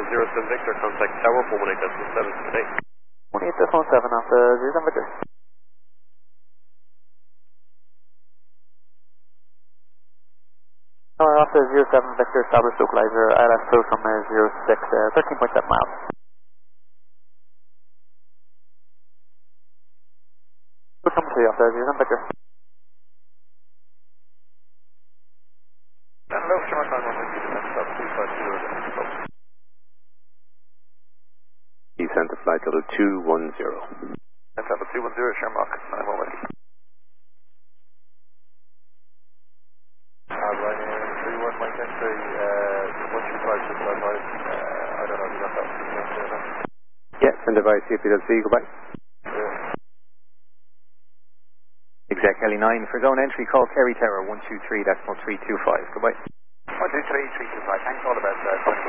07 Victor, contact Tower 118.7 today. 118.7 after 07 Victor. After 07 Victor, establish localizer, ILS close from 06, 13.7 miles. Close number 3 after 07 Victor. Hello, Shamrock 911, Descent to flight level 210. That's level 210, Shamrock 911. Right here, 31 Mike X-ray, 125 to flight line, I don't know if you got that. Yeah, send device CPLC, goodbye. Exact Heli 9 for zone entry, call Kerry Tower 123.325, goodbye. 123.325, thanks all the best,